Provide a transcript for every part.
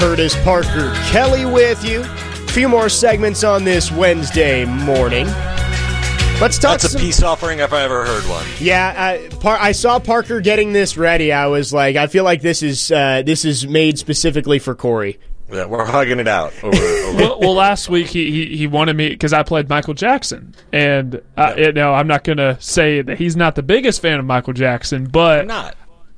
Curtis Parker Kelly with you. A few more segments on this Wednesday morning. Let's talk. That's a peace offering if I ever heard one. Yeah, I saw Parker getting this ready. I was like, I feel like this is made specifically for Corey. Yeah, we're hugging it out. Well, last week he wanted me because I played Michael Jackson, and I'm not going to say that he's not the biggest fan of Michael Jackson, but I'm not.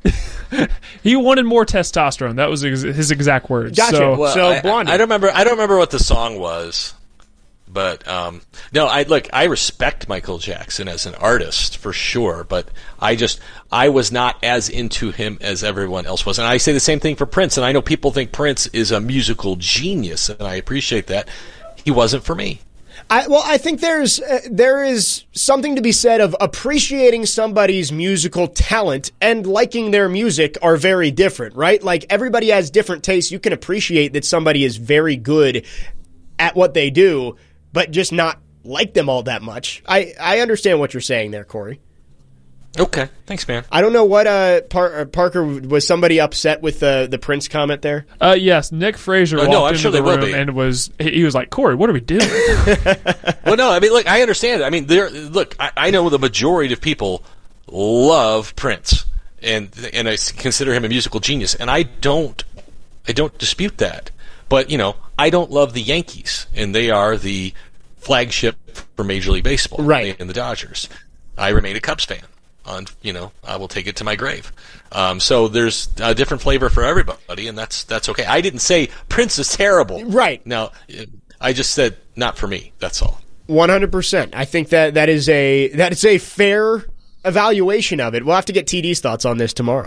He wanted more testosterone. That was his exact words. Gotcha. So Blondie. I don't remember what the song was, but no. I respect Michael Jackson as an artist for sure, but I was not as into him as everyone else was, and I say the same thing for Prince. And I know people think Prince is a musical genius, and I appreciate that. He wasn't for me. I think there is something to be said of appreciating somebody's musical talent and liking their music are very different, right? Like, everybody has different tastes. You can appreciate that somebody is very good at what they do, but just not like them all that much. I understand what you're saying there, Corey. Okay, thanks, man. I don't know what Parker, was somebody upset with the Prince comment there? Yes, Nick Frazier walked into the room and he was like, Corey, what are we doing? Well, no, I mean, look, I understand it. I mean, I know the majority of people love Prince, and I consider him a musical genius, and I don't dispute that. But I don't love the Yankees, and they are the flagship for Major League Baseball, right? And the Dodgers. I remain a Cubs fan. I will take it to my grave. So there's a different flavor for everybody, and that's okay. I didn't say Prince is terrible. Right. No, I just said not for me. That's all. 100%. I think that is a fair evaluation of it. We'll have to get TD's thoughts on this tomorrow.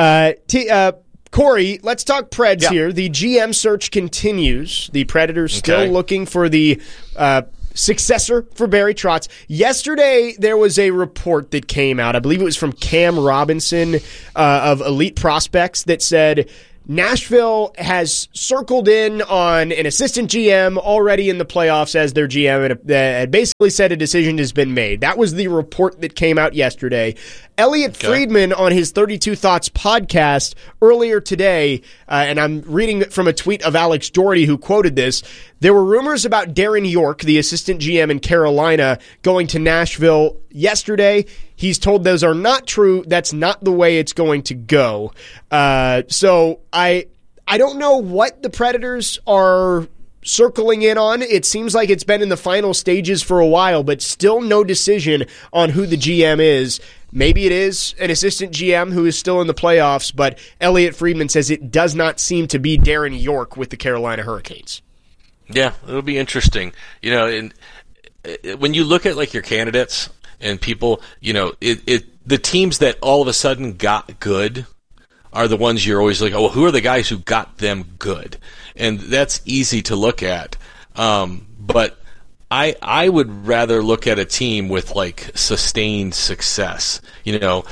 Corey, let's talk Preds here. The GM search continues. The Predators still looking for the successor for Barry Trotz. Yesterday, there was a report that came out. I believe it was from Cam Robinson of Elite Prospects that said Nashville has circled in on an assistant GM already in the playoffs as their GM and basically said a decision has been made. That was the report that came out yesterday. Elliot Friedman on his 32 Thoughts podcast earlier today, and I'm reading from a tweet of Alex Doherty who quoted this, there were rumors about Darren York, the assistant GM in Carolina, going to Nashville yesterday. He's told those are not true. That's not the way it's going to go. So I don't know what the Predators are circling in on. It seems like it's been in the final stages for a while, but still no decision on who the GM is. Maybe it is an assistant GM who is still in the playoffs, but Elliot Friedman says it does not seem to be Darren York with the Carolina Hurricanes. Yeah, it'll be interesting. And when you look at your candidates and people, the teams that all of a sudden got good are the ones you're always like, oh, who are the guys who got them good? And that's easy to look at. But I would rather look at a team with sustained success. I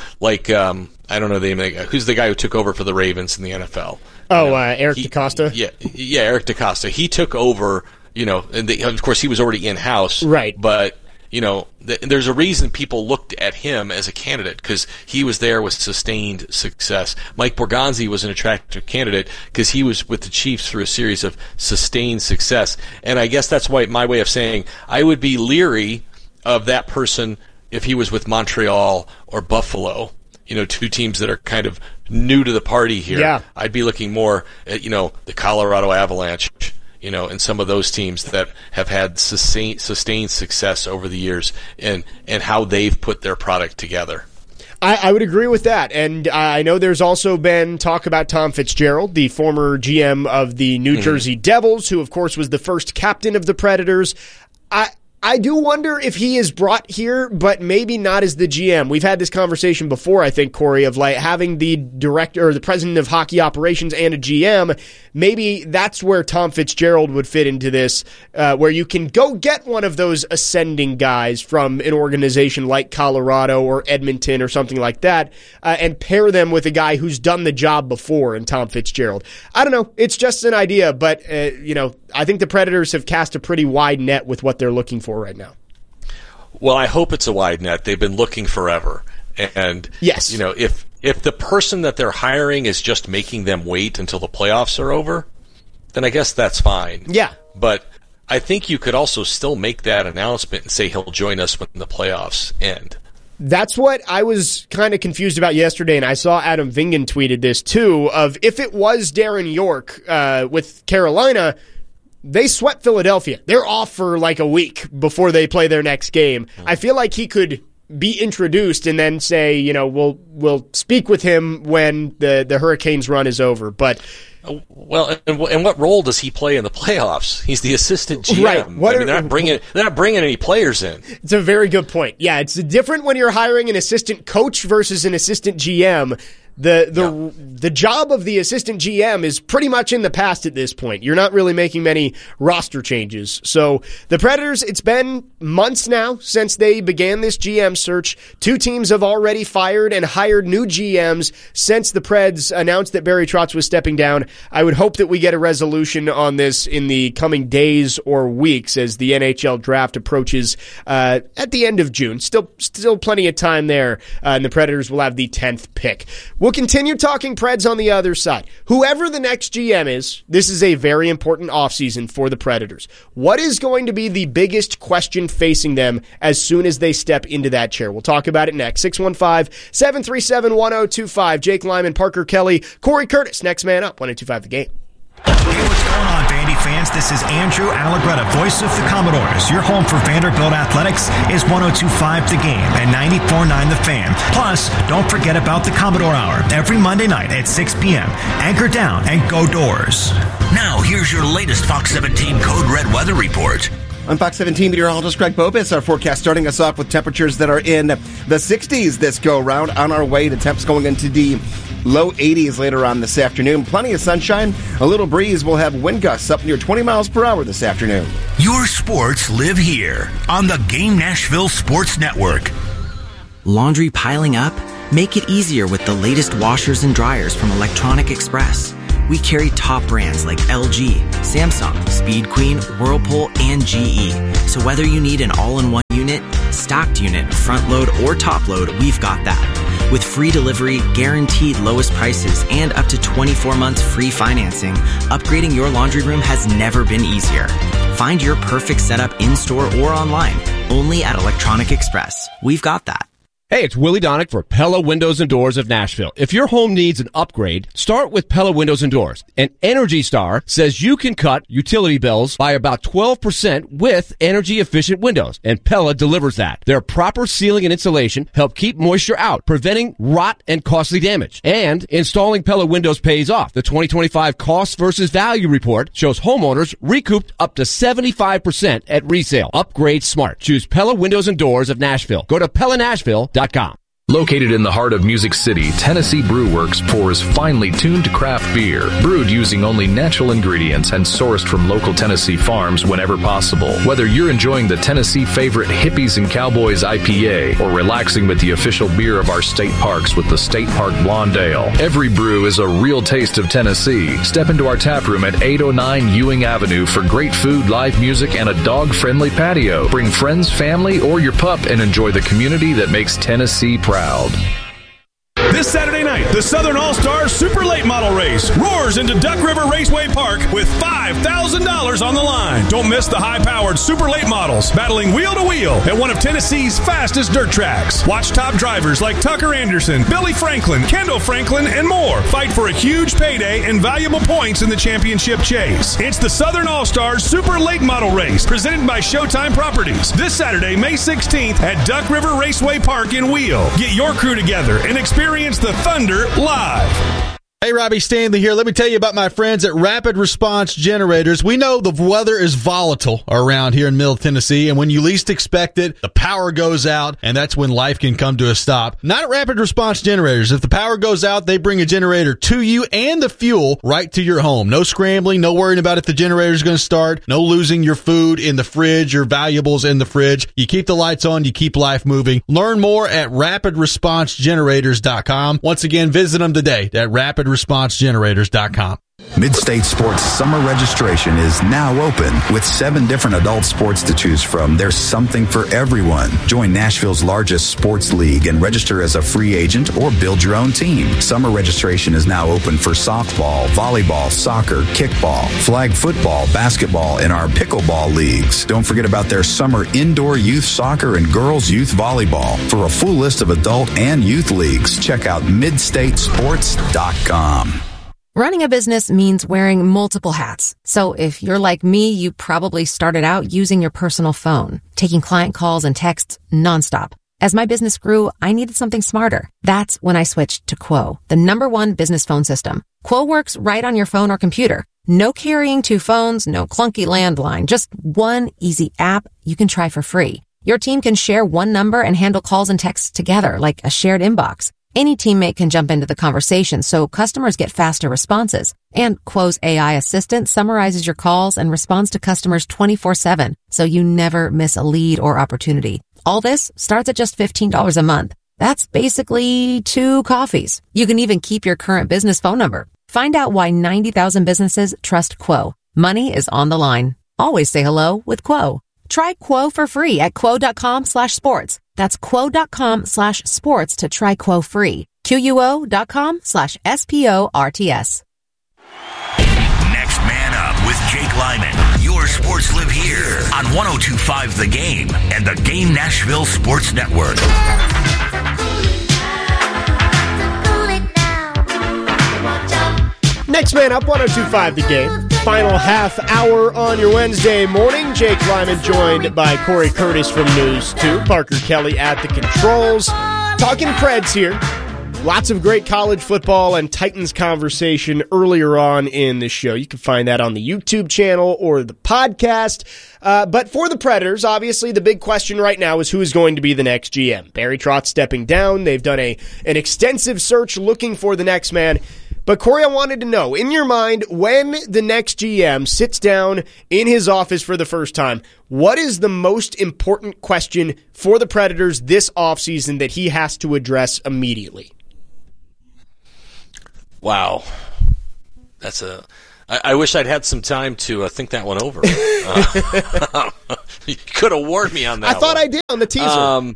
don't know the name. Who's the guy who took over for the Ravens in the NFL? Eric DeCosta. Yeah, Eric DeCosta. He took over. And of course he was already in house, right? But there's a reason people looked at him as a candidate because he was there with sustained success. Mike Borgonzi was an attractive candidate because he was with the Chiefs through a series of sustained success. And I guess that's why my way of saying I would be leery of that person if he was with Montreal or Buffalo, two teams that are kind of new to the party here. Yeah. I'd be looking more at, the Colorado Avalanche, and some of those teams that have had sustained success over the years and how they've put their product together. I would agree with that. And I know there's also been talk about Tom Fitzgerald, the former GM of the New Jersey Devils, who, of course, was the first captain of the Predators. I do wonder if he is brought here, but maybe not as the GM. We've had this conversation before, I think, Corey, of having the director or the president of hockey operations and a GM. Maybe that's where Tom Fitzgerald would fit into this, where you can go get one of those ascending guys from an organization like Colorado or Edmonton or something like that, and pair them with a guy who's done the job before in Tom Fitzgerald. I don't know. It's just an idea, but, I think the Predators have cast a pretty wide net with what they're looking for right now. Well, I hope it's a wide net. They've been looking forever. And, yes, if the person that they're hiring is just making them wait until the playoffs are over, then I guess that's fine. Yeah. But I think you could also still make that announcement and say he'll join us when the playoffs end. That's what I was kind of confused about yesterday, and I saw Adam Vingan tweeted this too, of if it was Darren York with Carolina, they swept Philadelphia. They're off for like a week before they play their next game. I feel like he could be introduced and then say, we'll speak with him when the Hurricanes run is over. But well, and what role does he play in the playoffs? He's the assistant GM. Right. They're not bringing any players in. It's a very good point. Yeah, it's different when you're hiring an assistant coach versus an assistant GM. The job of the assistant GM is pretty much in the past at this point. You're not really making many roster changes. So the Predators, it's been months now since they began this GM search. 2 teams have already fired and hired new GMs since the Preds announced that Barry Trotz was stepping down. I would hope that we get a resolution on this in the coming days or weeks as the NHL draft approaches at the end of June. Still plenty of time there, and the Predators will have the 10th pick. We'll continue talking Preds on the other side. Whoever the next GM is, this is a very important offseason for the Predators. What is going to be the biggest question facing them as soon as they step into that chair? We'll talk about it next. 615-737-1025. Jake Lyman, Parker Kelly, Corey Curtis. Next man up. 102.5 The Game. Hey, what's going on, Vandy fans? This is Andrew Allegretta, voice of the Commodores. Your home for Vanderbilt Athletics is 102.5 The Game and 94.9 The Fan. Plus, don't forget about the Commodore Hour every Monday night at 6 p.m. Anchor down and go Doors. Now, here's your latest Fox 17 Code Red weather report. I'm Fox 17 meteorologist Greg Bobis. Our forecast starting us off with temperatures that are in the 60s this go-round. On our way to temps going into the low 80s later on this afternoon. Plenty of sunshine, a little breeze. We'll have wind gusts up near 20 miles per hour this afternoon. Your sports live here on the Game Nashville Sports Network. Laundry piling up? Make it easier with the latest washers and dryers from Electronic Express. We carry top brands like LG, Samsung, Speed Queen, Whirlpool, and GE. So whether you need an all-in-one unit, stocked unit, front load, or top load, we've got that. With free delivery, guaranteed lowest prices, and up to 24 months free financing, upgrading your laundry room has never been easier. Find your perfect setup in-store or online, only at Electronic Express. We've got that. Hey, it's Willie Donick for Pella Windows and Doors of Nashville. If your home needs an upgrade, start with Pella Windows and Doors. And Energy Star says you can cut utility bills by about 12% with energy-efficient windows. And Pella delivers that. Their proper sealing and insulation help keep moisture out, preventing rot and costly damage. And installing Pella windows pays off. The 2025 Cost versus Value Report shows homeowners recouped up to 75% at resale. Upgrade smart. Choose Pella Windows and Doors of Nashville. Go to PellaNashville.com. Located in the heart of Music City, Tennessee Brew Works pours finely tuned craft beer, brewed using only natural ingredients and sourced from local Tennessee farms whenever possible. Whether you're enjoying the Tennessee favorite Hippies and Cowboys IPA or relaxing with the official beer of our state parks with the State Park Blonde Ale, every brew is a real taste of Tennessee. Step into our tap room at 809 Ewing Avenue for great food, live music, and a dog-friendly patio. Bring friends, family, or your pup and enjoy the community that makes Tennessee proud. This Saturday night, the Southern All-Stars Super Late Model Race roars into Duck River Raceway Park with $5,000 on the line. Don't miss the high-powered Super Late Models battling wheel to wheel at one of Tennessee's fastest dirt tracks. Watch top drivers like Tucker Anderson, Billy Franklin, Kendall Franklin, and more fight for a huge payday and valuable points in the championship chase. It's the Southern All-Stars Super Late Model Race presented by Showtime Properties this Saturday, May 16th at Duck River Raceway Park in Wheel. Get your crew together and experience the Thunder live. Hey, Robbie Stanley here. Let me tell you about my friends at Rapid Response Generators. We know the weather is volatile around here in Middle Tennessee, and when you least expect it, the power goes out, and that's when life can come to a stop. Not at Rapid Response Generators. If the power goes out, they bring a generator to you and the fuel right to your home. No scrambling, no worrying about if the generator is going to start, no losing your food in the fridge, your valuables in the fridge. You keep the lights on, you keep life moving. Learn more at rapidresponsegenerators.com. Once again, visit them today at rapidresponsegenerators.com. Mid-State Sports summer registration is now open. With 7 different adult sports to choose from, there's something for everyone. Join Nashville's largest sports league and register as a free agent or build your own team. Summer registration is now open for softball, volleyball, soccer, kickball, flag football, basketball, and our pickleball leagues. Don't forget about their summer indoor youth soccer and girls youth volleyball. For a full list of adult and youth leagues, check out midstatesports.com. Running a business means wearing multiple hats. So if you're like me, you probably started out using your personal phone, taking client calls and texts nonstop. As my business grew, I needed something smarter. That's when I switched to Quo, the #1 business phone system. Quo works right on your phone or computer. No carrying 2 phones, no clunky landline, just one easy app you can try for free. Your team can share one number and handle calls and texts together like a shared inbox. Any teammate can jump into the conversation, so customers get faster responses. And Quo's AI assistant summarizes your calls and responds to customers 24/7, so you never miss a lead or opportunity. All this starts at just $15 a month. That's basically 2 coffees. You can even keep your current business phone number. Find out why 90,000 businesses trust Quo. Money is on the line. Always say hello with Quo. Try Quo for free at quo.com/sports. That's quo.com/sports to try Quo free. QUO.com/SPORTS. Next Man Up with Jake Lyman. Your sports live here on 102.5 The Game and the Game Nashville Sports Network. Next Man Up, 102.5 The Game. Final half hour on your Wednesday morning. Jake Lyman joined by Corey Curtis from News 2. Parker Kelly at the controls. Talking Preds here. Lots of great college football and Titans conversation earlier on in the show. You can find that on the YouTube channel or the podcast. But for the Predators, obviously the big question right now is who is going to be the next GM. Barry Trotz stepping down. They've done an extensive search looking for the next man. But Corey, I wanted to know, in your mind, when the next GM sits down in his office for the first time, what is the most important question for the Predators this offseason that he has to address immediately? Wow. I wish I'd had some time to think that one over. You could have warned me on that. I thought I did on the teaser.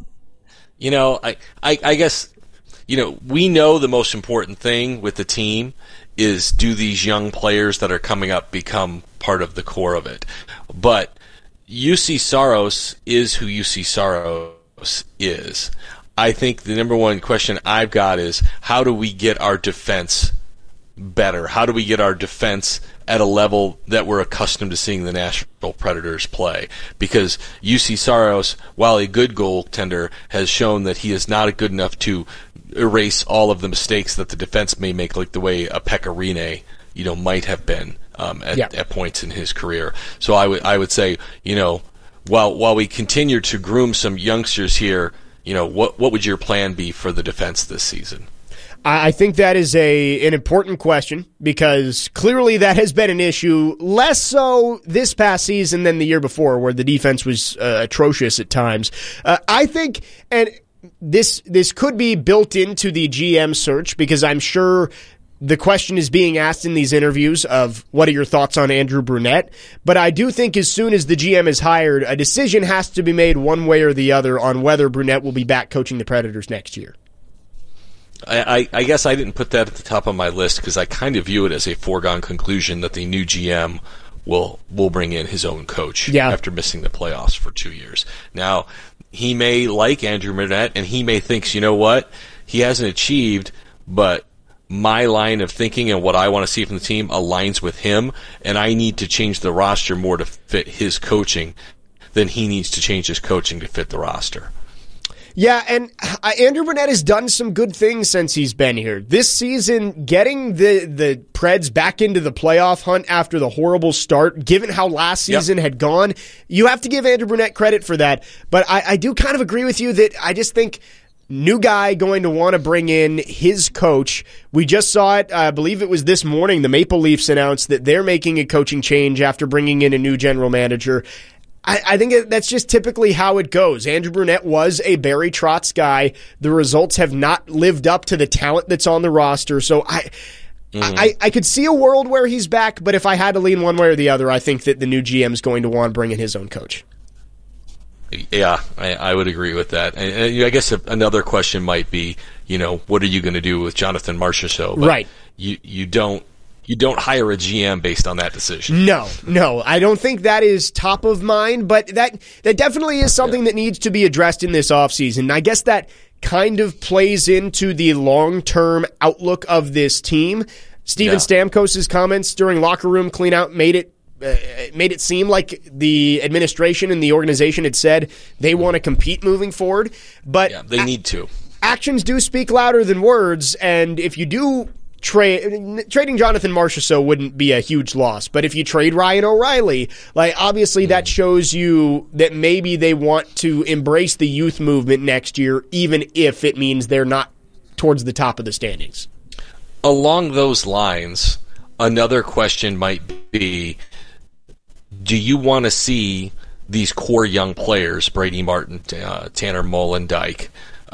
I guess, we know the most important thing with the team is, do these young players that are coming up become part of the core of it? But UC Saros is who UC Saros is. I think the number one question I've got is, how do we get our defense better? How do we get our defense at a level that we're accustomed to seeing the Nashville Predators play? Because UC Saros, while a good goaltender, has shown that he is not good enough to erase all of the mistakes that the defense may make, like the way a Pekka Rinne, might have been at points in his career. So I would say, while we continue to groom some youngsters here, what would your plan be for the defense this season? I think that is an important question, because clearly that has been an issue, less so this past season than the year before, where the defense was atrocious at times. I think, and this could be built into the GM search, because I'm sure the question is being asked in these interviews of, what are your thoughts on Andrew Brunette? But I do think as soon as the GM is hired, a decision has to be made one way or the other on whether Brunette will be back coaching the Predators next year. I guess I didn't put that at the top of my list, because I kind of view it as a foregone conclusion that the new GM will bring in his own coach after missing the playoffs for 2 years. Now, he may like Andrew Brunette, and he may think, you know what, he hasn't achieved, but my line of thinking and what I want to see from the team aligns with him, and I need to change the roster more to fit his coaching than he needs to change his coaching to fit the roster. Yeah, and Andrew Brunette has done some good things since he's been here. This season, getting the Preds back into the playoff hunt after the horrible start, given how last season had gone, you have to give Andrew Brunette credit for that. But I do kind of agree with you that I just think new guy going to want to bring in his coach. We just saw it, I believe it was this morning, the Maple Leafs announced that they're making a coaching change after bringing in a new general manager. I think that's just typically how it goes. Andrew Brunette was a Barry Trotz guy. The results have not lived up to the talent that's on the roster. So I could see a world where he's back, but if I had to lean one way or the other, I think that the new GM is going to want to bring in his own coach. Yeah, I would agree with that. And I guess another question might be, what are you going to do with Jonathan Marchessault? Right. You don't hire a GM based on that decision. No, I don't think that is top of mind, but that definitely is something that needs to be addressed in this offseason. I guess that kind of plays into the long-term outlook of this team. Steven Stamkos' comments during locker room cleanout made it seem like the administration and the organization had said they want to compete moving forward, but they need to. Actions do speak louder than words, and if you do trading Jonathan Marchessault wouldn't be a huge loss, but if you trade Ryan O'Reilly, obviously that shows you that maybe they want to embrace the youth movement next year, even if it means they're not towards the top of the standings. Along those lines, another question might be, do you want to see these core young players, Brady Martin, Tanner Molendyk,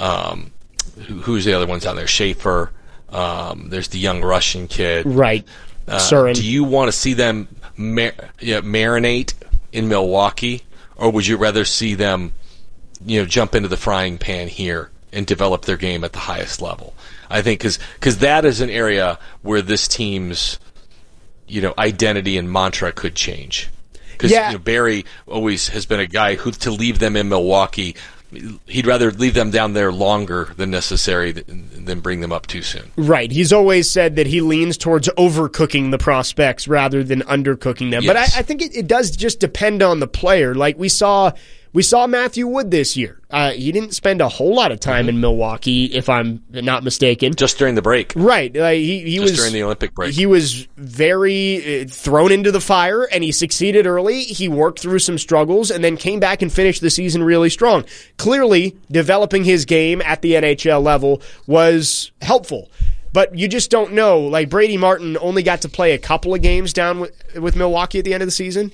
who's the other ones down there, Schaefer, there's the young Russian kid. Right. Do you want to see them marinate in Milwaukee, or would you rather see them, jump into the frying pan here and develop their game at the highest level? I think because that is an area where this team's, identity and mantra could change. Because Barry always has been a guy who, to leave them in Milwaukee, he'd rather leave them down there longer than necessary than bring them up too soon. Right. He's always said that he leans towards overcooking the prospects rather than undercooking them. Yes. But I think it does just depend on the player. Like we saw Matthew Wood this year. He didn't spend a whole lot of time in Milwaukee, if I'm not mistaken. Just during the break. Right. He was during the Olympic break. He was very thrown into the fire, and he succeeded early. He worked through some struggles and then came back and finished the season really strong. Clearly, developing his game at the NHL level was helpful. But you just don't know. Like, Brady Martin only got to play a couple of games down with Milwaukee at the end of the season.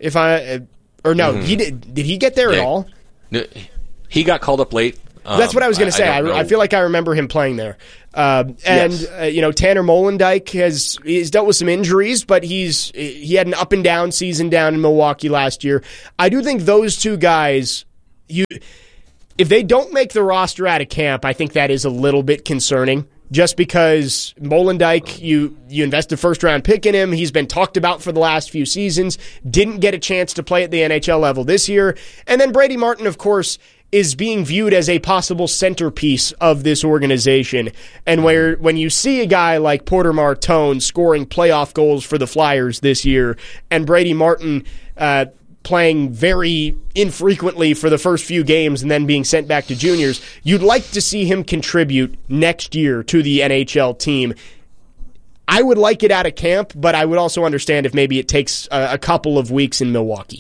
He did. Did he get there at all? No, he got called up late. That's what I was going to say. I feel like I remember him playing there. Tanner Molendyk has dealt with some injuries, but he had an up and down season down in Milwaukee last year. I do think those two guys, if they don't make the roster out of camp, I think that is a little bit concerning. Just because Molendyk, you invest a first-round pick in him. He's been talked about for the last few seasons. Didn't get a chance to play at the NHL level this year. And then Brady Martin, of course, is being viewed as a possible centerpiece of this organization. And when you see a guy like Porter Martone scoring playoff goals for the Flyers this year, and Brady Martin playing very infrequently for the first few games and then being sent back to juniors, you'd like to see him contribute next year to the NHL team. I would like it out of camp, but I would also understand if maybe it takes a couple of weeks in Milwaukee.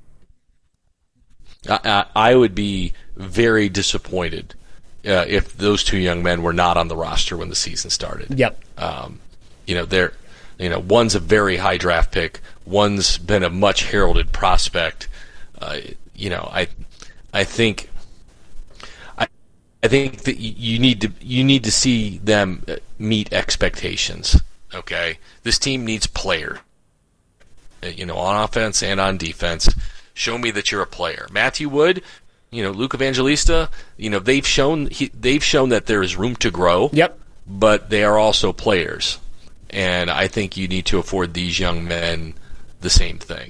I would be very disappointed if those two young men were not on the roster when the season started. Yep. One's a very high draft pick. One's been a much heralded prospect. I think that you need to see them meet expectations. Okay, this team needs players. On offense and on defense. Show me that you're a player. Matthew Wood, Luke Evangelista. They've shown that there is room to grow. Yep. But they are also players. And I think you need to afford these young men the same thing,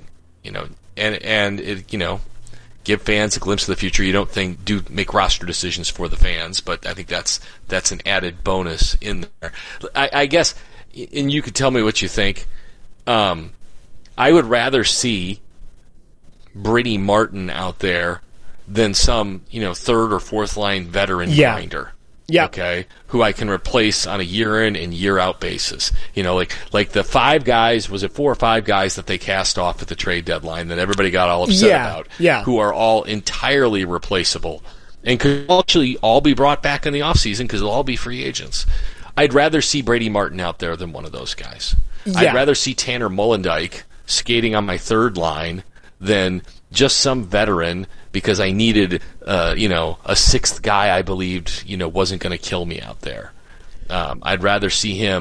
give fans a glimpse of the future. You don't do make roster decisions for the fans, but I think that's an added bonus in there. I guess, and you could tell me what you think. I would rather see Brady Martin out there than some, third or fourth line veteran grinder. Yeah. Okay. Who I can replace on a year in and year out basis. Like the 5 guys, was it 4 or 5 guys that they cast off at the trade deadline that everybody got all upset about? Yeah. Who are all entirely replaceable and could actually all be brought back in the offseason because they'll all be free agents. I'd rather see Brady Martin out there than one of those guys. Yeah. I'd rather see Tanner Molendyk skating on my third line than just some veteran because I needed, a 6th guy I believed, wasn't going to kill me out there. I'd rather see him,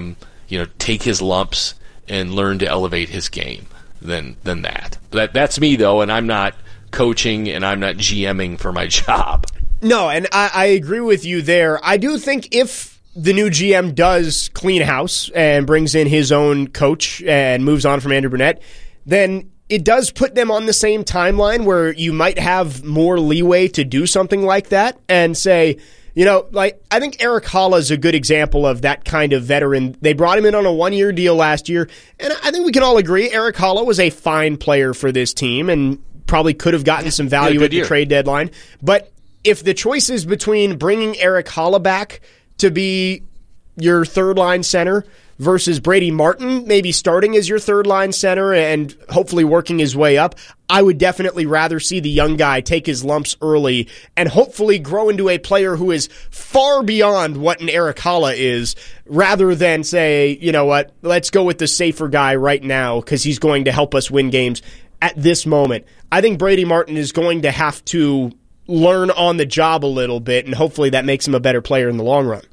take his lumps and learn to elevate his game than that. That's me, though, and I'm not coaching and I'm not GMing for my job. No, and I agree with you there. I do think if the new GM does clean house and brings in his own coach and moves on from Andrew Brunette, then it does put them on the same timeline where you might have more leeway to do something like that and say, I think Eric Halla is a good example of that kind of veteran. They brought him in on a 1-year deal last year, and I think we can all agree Eric Halla was a fine player for this team and probably could have gotten some value at the trade deadline. But if the choice is between bringing Eric Halla back to be your third-line center versus Brady Martin maybe starting as your third-line center and hopefully working his way up, I would definitely rather see the young guy take his lumps early and hopefully grow into a player who is far beyond what an Eric Halla is, rather than say, you know what, let's go with the safer guy right now because he's going to help us win games at this moment. I think Brady Martin is going to have to learn on the job a little bit, and hopefully that makes him a better player in the long run.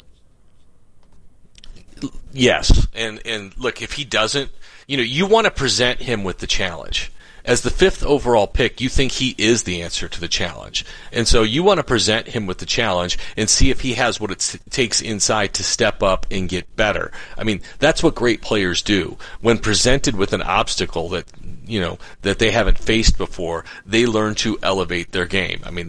Yes, and look, if he doesn't, you want to present him with the challenge. As the 5th overall pick, you think he is the answer to the challenge. And so you want to present him with the challenge and see if he has what it takes inside to step up and get better. I mean, that's what great players do. When presented with an obstacle that they haven't faced before, they learn to elevate their game. I mean,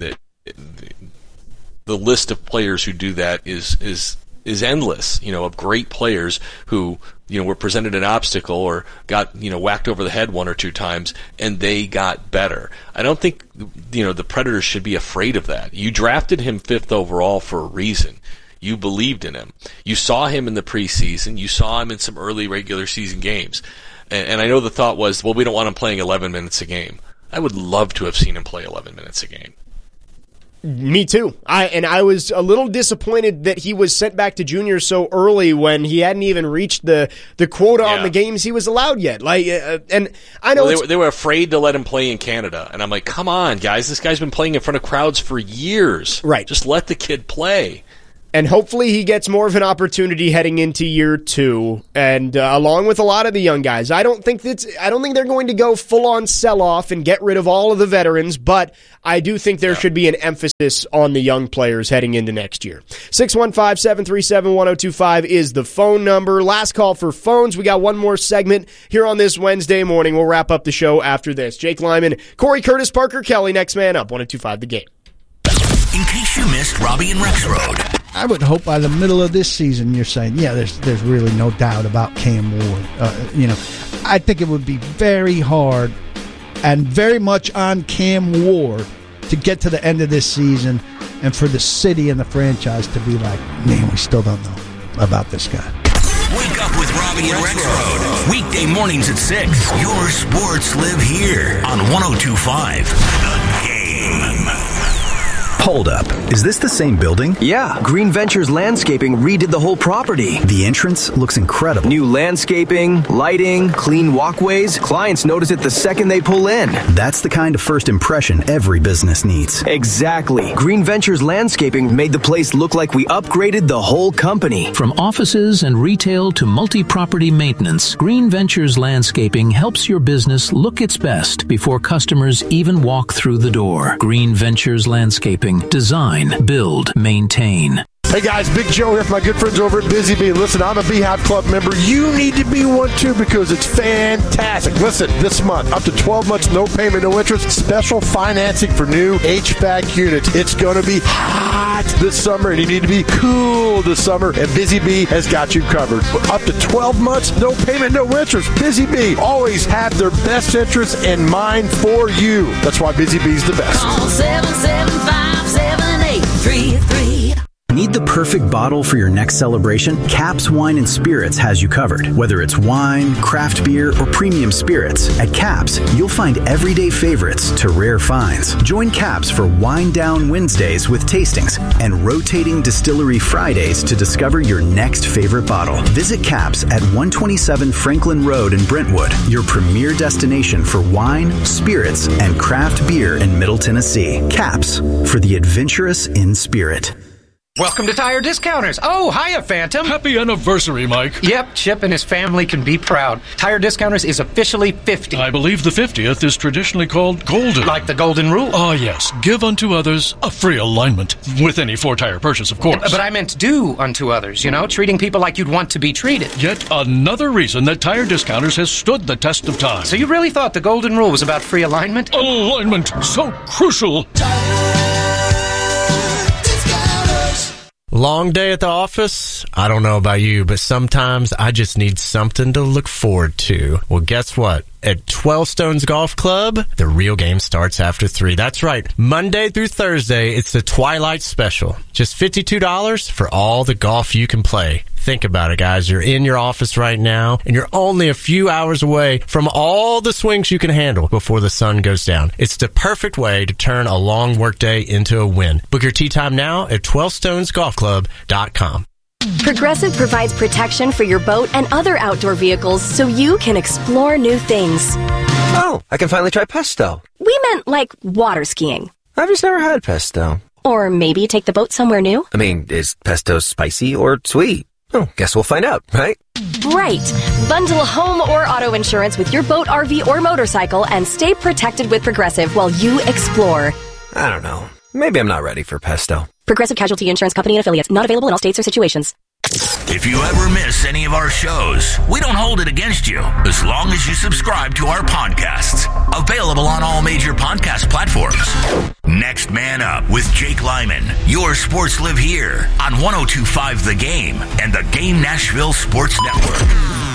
the list of players who do that is endless, of great players who, were presented an obstacle or got, whacked over the head 1 or 2 times and they got better. I don't think, the Predators should be afraid of that. You drafted him 5th overall for a reason. You believed in him. You saw him in the preseason. You saw him in some early regular season games. And I know the thought was, well, we don't want him playing 11 minutes a game. I would love to have seen him play 11 minutes a game. Me too. I was a little disappointed that he was sent back to junior so early when he hadn't even reached the quota on the games he was allowed yet. And I know they were afraid to let him play in Canada, and I'm like, come on, guys, this guy's been playing in front of crowds for years. Right, just let the kid play. And hopefully he gets more of an opportunity heading into year 2, and along with a lot of the young guys. I don't think they're going to go full on sell off and get rid of all of the veterans, but I do think there should be an emphasis on the young players heading into next year. 615-737-1025 is the phone number. Last call for phones. We got one more segment here on this Wednesday morning. We'll wrap up the show after this. Jake Lyman, Corey Curtis, Parker Kelly, next man up. 102.5 The Game. In case you missed Robbie and Rex Road. I would hope by the middle of this season you're saying, yeah, there's really no doubt about Cam Ward. I think it would be very hard and very much on Cam Ward to get to the end of this season and for the city and the franchise to be like, man, we still don't know about this guy. Wake up with Robbie and Rex Road. Weekday mornings at 6. Your sports live here on 102.5 The Game. Hold up. Is this the same building? Yeah. Green Ventures Landscaping redid the whole property. The entrance looks incredible. New landscaping, lighting, clean walkways. Clients notice it the second they pull in. That's the kind of first impression every business needs. Exactly. Green Ventures Landscaping made the place look like we upgraded the whole company. From offices and retail to multi-property maintenance, Green Ventures Landscaping helps your business look its best before customers even walk through the door. Green Ventures Landscaping. Design, build, maintain. Hey guys, Big Joe here from my good friends over at Busy Bee. Listen, I'm a Beehive Club member. You need to be one too because it's fantastic. Listen, this month, up to 12 months, no payment, no interest, special financing for new HVAC units. It's going to be hot this summer and you need to be cool this summer, and Busy Bee has got you covered. Up to 12 months, no payment, no interest. Busy Bee always have their best interests in mind for you. That's why Busy Bee's the best. Call 775-7833. Need the perfect bottle for your next celebration? Caps Wine and Spirits has you covered. Whether it's wine, craft beer, or premium spirits, at Caps, you'll find everyday favorites to rare finds. Join Caps for Wine Down Wednesdays with tastings and rotating distillery Fridays to discover your next favorite bottle. Visit Caps at 127 Franklin Road in Brentwood, your premier destination for wine, spirits, and craft beer in Middle Tennessee. Caps, for the adventurous in spirit. Welcome to Tire Discounters. Oh, hiya, Phantom. Happy anniversary, Mike. Yep, Chip and his family can be proud. Tire Discounters is officially 50. I believe the 50th is traditionally called golden. Like the golden rule. Oh, yes. Give unto others a free alignment. With any 4-tire purchase, of course. But I meant do unto others, treating people like you'd want to be treated. Yet another reason that Tire Discounters has stood the test of time. So you really thought the golden rule was about free alignment? Alignment, so crucial. Long day at the office? I don't know about you, but sometimes I just need something to look forward to. Well, guess what? At 12 Stones Golf Club, the real game starts after 3. That's right. Monday through Thursday, it's the Twilight Special. Just $52 for all the golf you can play. Think about it, guys. You're in your office right now, and you're only a few hours away from all the swings you can handle before the sun goes down. It's the perfect way to turn a long workday into a win. Book your tee time now at 12stonesgolfclub.com. Progressive provides protection for your boat and other outdoor vehicles so you can explore new things. Oh, I can finally try pesto. We meant like water skiing. I've just never had pesto. Or maybe take the boat somewhere new. I mean, is pesto spicy or sweet? Oh, guess we'll find out, right? Right. Bundle home or auto insurance with your boat, RV, or motorcycle and stay protected with Progressive while you explore. I don't know. Maybe I'm not ready for pesto. Progressive Casualty Insurance Company and Affiliates. Not available in all states or situations. If you ever miss any of our shows, we don't hold it against you as long as you subscribe to our podcasts. Available on all major podcast platforms. Next Man Up with Jake Lyman. Your sports live here on 102.5 The Game and the Game Nashville Sports Network.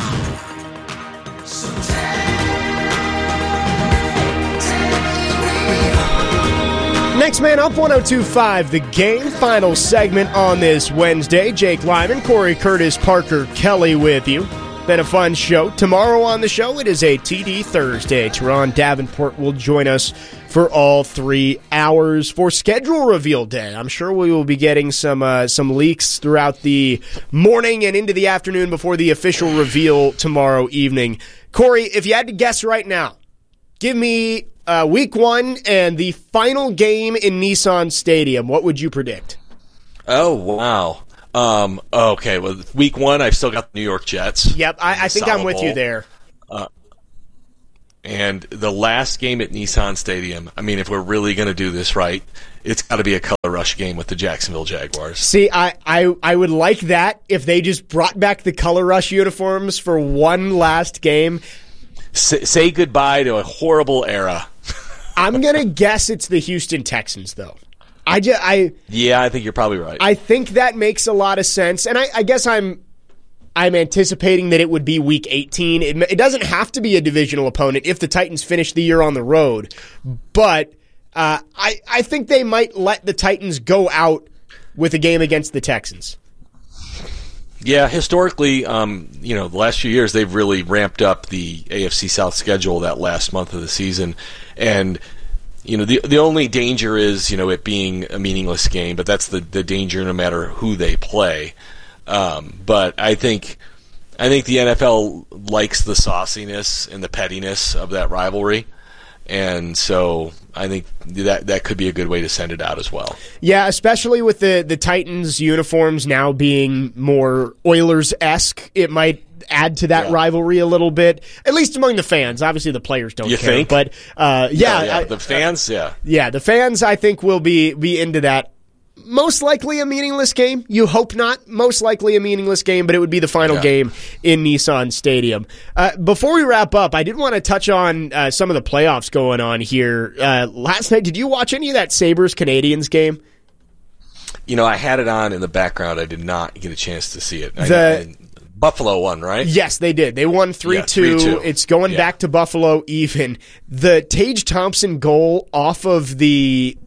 Next Man Up, 102.5 The Game. Final segment on this Wednesday. Jake Lyman, Corey Curtis, Parker Kelly with you. Been a fun show. Tomorrow on the show, it is a TD Thursday. Teron Davenport will join us for all 3 hours for schedule reveal day. I'm sure we will be getting some leaks throughout the morning and into the afternoon before the official reveal tomorrow evening. Corey, if you had to guess right now, give me week 1 and the final game in Nissan Stadium. What would you predict? Oh, wow. Okay, well, week 1, I've still got the New York Jets. Yep, I think I'm with you there. And the last game at Nissan Stadium, I mean, if we're really going to do this right, it's got to be a color rush game with the Jacksonville Jaguars. See, I would like that if they just brought back the color rush uniforms for one last game. Say goodbye to a horrible era. I'm going to guess it's the Houston Texans, though. Yeah, I think you're probably right. I think that makes a lot of sense, and I guess I'm anticipating that it would be Week 18. It doesn't have to be a divisional opponent if the Titans finish the year on the road, but I think they might let the Titans go with a game against the Texans. Yeah, historically, the last few years they've really ramped up the AFC South schedule that last month of the season, and the only danger is it being a meaningless game, but that's the danger no matter who they play. But I think the NFL likes the sauciness and the pettiness of that rivalry. And so I think that could be a good way to send it out as well. Yeah, especially with the Titans uniforms now being more Oilers-esque, it might add to that rivalry a little bit, at least among the fans. Obviously, the players don't care. Think? But the fans, Yeah, the fans, I think, will be into that. Most likely a meaningless game. You hope not. Most likely a meaningless game, but it would be the final game in Nissan Stadium. Before we wrap up, I did want to touch on some of the playoffs going on here. Last night, did you watch any of that Sabres-Canadiens game? I had it on in the background. I did not get a chance to see it. Buffalo won, right? Yes, they did. They won 3-2. It's going back to Buffalo even. The Tage Thompson goal off of the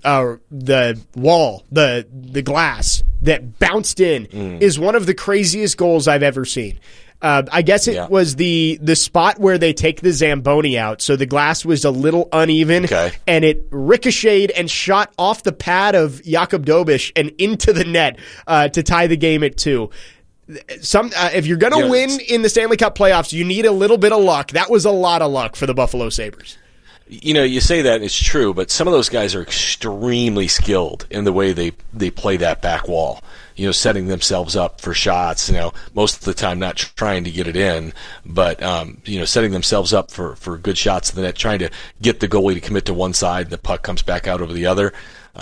wall, the glass that bounced in is one of the craziest goals I've ever seen. I guess it was the spot where they take the Zamboni out, so the glass was a little uneven, and it ricocheted and shot off the pad of Jakub Dobiš and into the net to tie the game at 2. If you're going to win in the Stanley Cup playoffs, you need a little bit of luck. That was a lot of luck for the Buffalo Sabres. you say that it's true, but some of those guys are extremely skilled in the way they play that back wall. Setting themselves up for shots. Most of the time not trying to get it in, but setting themselves up for good shots in the net, trying to get the goalie to commit to one side, and the puck comes back out over the other.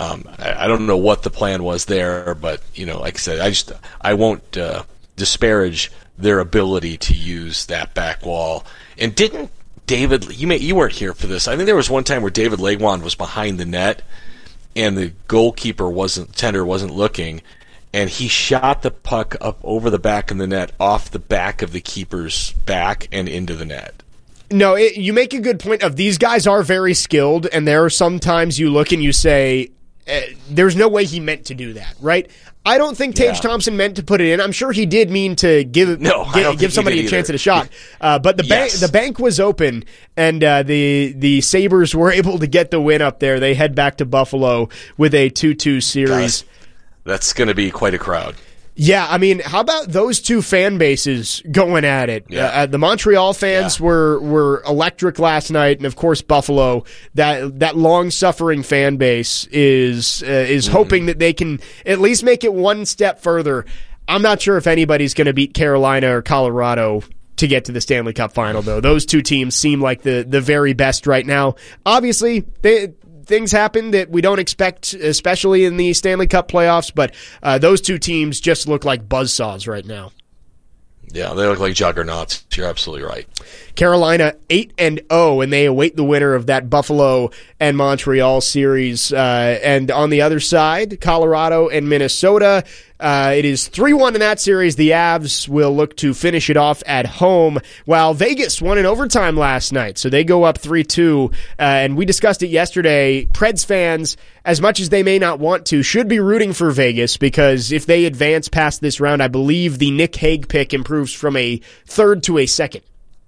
I don't know what the plan was there, but like I said, I won't disparage their ability to use that back wall. And didn't David? You weren't here for this. I think there was one time where David Legwand was behind the net, and the goalkeeper wasn't looking, and he shot the puck up over the back of the net, off the back of the keeper's back, and into the net. No, you make a good point of these guys are very skilled, and there are sometimes you look and you say, there's no way he meant to do that, right? I don't think Tage Thompson meant to put it in. I'm sure he did mean to give somebody a chance at a shot. But the bank was open, and the Sabres were able to get the win up there. They head back to Buffalo with a 2-2 series. Guys, that's going to be quite a crowd. Yeah, I mean, how about those two fan bases going at it? Yeah. The Montreal fans were electric last night, and of course Buffalo. That long-suffering fan base is hoping that they can at least make it one step further. I'm not sure if anybody's going to beat Carolina or Colorado to get to the Stanley Cup final, though. Those two teams seem like the very best right now. Obviously, things happen that we don't expect, especially in the Stanley Cup playoffs, but those two teams just look like buzzsaws right now. Yeah, they look like juggernauts. You're absolutely right. Carolina 8-0, and they await the winner of that Buffalo and Montreal series. And on the other side, Colorado and Minnesota. It is 3-1 in that series. The Avs will look to finish it off at home, while Vegas won in overtime last night. So they go up 3-2. And we discussed it yesterday. Preds fans, as much as they may not want to, should be rooting for Vegas, because if they advance past this round, I believe the Nick Hague pick improves from a third to a second.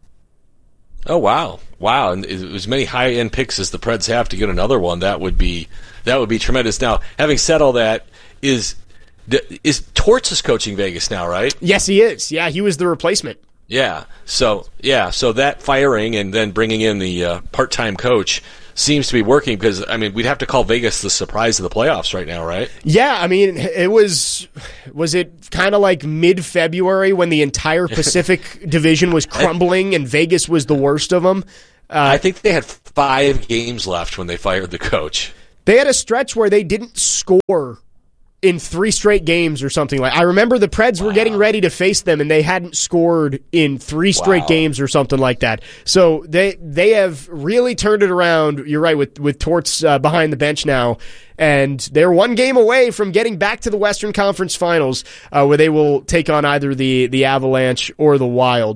Oh, wow. And as many high-end picks as the Preds have to get another one, that would be tremendous. Now, having said all that, is Torts is coaching Vegas now, right? Yes, he is. Yeah, he was the replacement. Yeah. So that firing and then bringing in the part-time coach seems to be working, because, I mean, we'd have to call Vegas the surprise of the playoffs right now, right? Yeah, I mean, it was it kind of like mid-February when the entire Pacific Division was crumbling and Vegas was the worst of them? I think they had 5 games left when they fired the coach. They had a stretch where they didn't score in 3 straight games or something like. I remember the Preds were getting ready to face them, and they hadn't scored in 3 straight games or something like that. So they have really turned it around. You're right, with Torts behind the bench now, and they're 1 game away from getting back to the Western Conference Finals, where they will take on either the Avalanche or the Wild.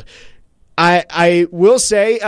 I will say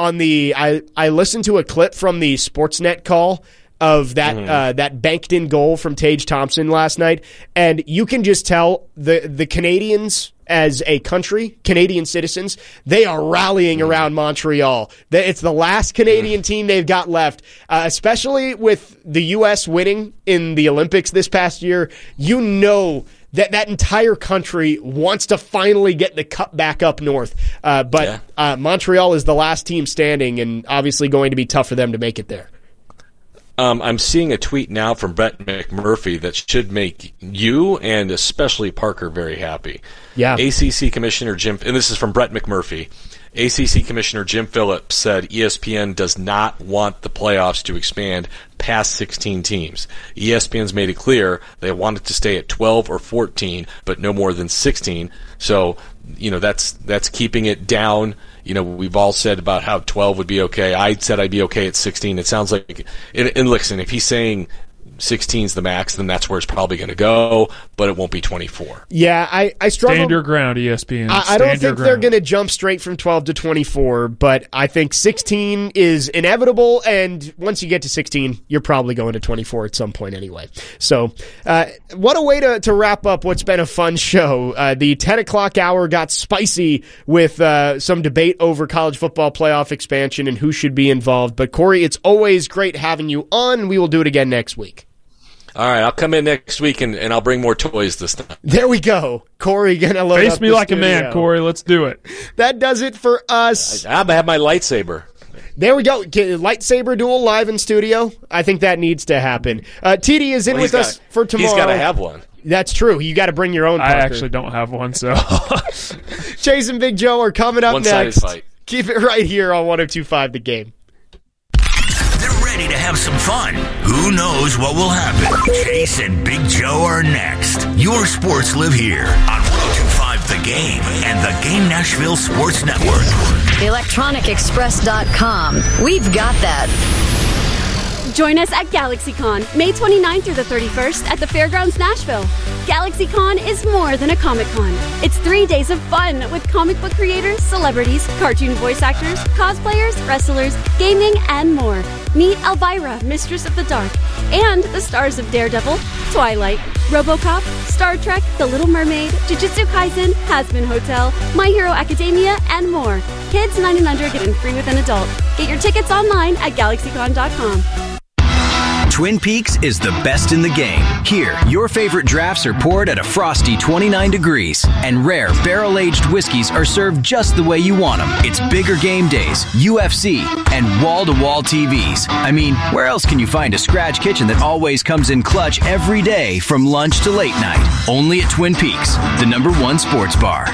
I listened to a clip from the Sportsnet call of that banked-in goal from Tage Thompson last night, and you can just tell the Canadians as a country, Canadian citizens, they are rallying around Montreal. It's the last Canadian team they've got left, especially with the U.S. winning in the Olympics this past year. You know that entire country wants to finally get the cup back up north. But Montreal is the last team standing, and obviously going to be tough for them to make it there. I'm seeing a tweet now from Brett McMurphy that should make you and especially Parker very happy. Yeah. ACC Commissioner Jim, and this is from Brett McMurphy. ACC Commissioner Jim Phillips said ESPN does not want the playoffs to expand past 16 teams. ESPN's made it clear they want it to stay at 12 or 14, but no more than 16. So, that's keeping it down. We've all said about how 12 would be okay. I said I'd be okay at 16. It sounds like, and listen, if he's saying 16's the max, then that's where it's probably going to go, but it won't be 24. Yeah, I struggle. Stand your ground, ESPN. I don't think they're going to jump straight from 12 to 24, but I think 16 is inevitable, and once you get to 16, you're probably going to 24 at some point anyway. So, what a way to wrap up what's been a fun show. The 10 o'clock hour got spicy with some debate over college football playoff expansion and who should be involved. But, Corey, it's always great having you on. We will do it again next week. All right, I'll come in next week and I'll bring more toys this time. There we go. Corey gonna load Face up me the like studio. a man, Corey. Let's do it. That does it for us. I'm gonna have my lightsaber. There we go. Lightsaber duel live in studio. I think that needs to happen. TD is in with us for tomorrow. He's got to have one. That's true. You got to bring your own. I actually don't have one, so. Chase and Big Joe are coming up One-sided next. fight. Keep it right here on 102.5 The Game. They're ready to have some fun. Who knows what will happen? Chase and Big Joe are next. Your sports live here on 102.5 The Game and the Game Nashville Sports Network. ElectronicExpress.com. We've got that. Join us at GalaxyCon, May 29th through the 31st at the Fairgrounds Nashville. GalaxyCon is more than a Comic-Con. It's 3 days of fun with comic book creators, celebrities, cartoon voice actors, cosplayers, wrestlers, gaming, and more. Meet Elvira, Mistress of the Dark, and the stars of Daredevil, Twilight, RoboCop, Star Trek, The Little Mermaid, Jujutsu Kaisen, Hazbin Hotel, My Hero Academia, and more. Kids 9 and under get in free with an adult. Get your tickets online at GalaxyCon.com. Twin Peaks is the best in the game. Here, your favorite drafts are poured at a frosty 29 degrees, and rare barrel-aged whiskeys are served just the way you want them. It's bigger game days, UFC, and wall-to-wall TVs. I mean, where else can you find a scratch kitchen that always comes in clutch every day from lunch to late night? Only at Twin Peaks, the #1 sports bar.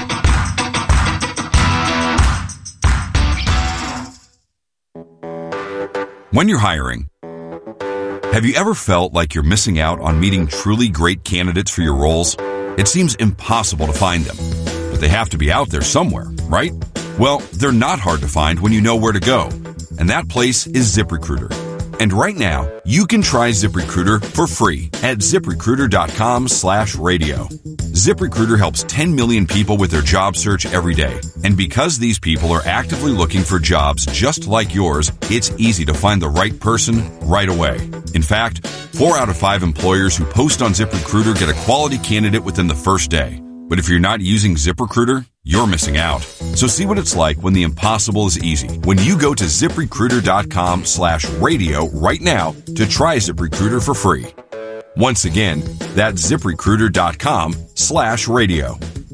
When you're hiring, have you ever felt like you're missing out on meeting truly great candidates for your roles? It seems impossible to find them, but they have to be out there somewhere, right? Well, they're not hard to find when you know where to go, and that place is ZipRecruiter. And right now, you can try ZipRecruiter for free at ZipRecruiter.com/radio. ZipRecruiter helps 10 million people with their job search every day. And because these people are actively looking for jobs just like yours, it's easy to find the right person right away. In fact, 4 out of 5 employers who post on ZipRecruiter get a quality candidate within the first day. But if you're not using ZipRecruiter, you're missing out. So see what it's like when the impossible is easy. When you go to ZipRecruiter.com/radio right now to try ZipRecruiter for free. Once again, that's ZipRecruiter.com/radio.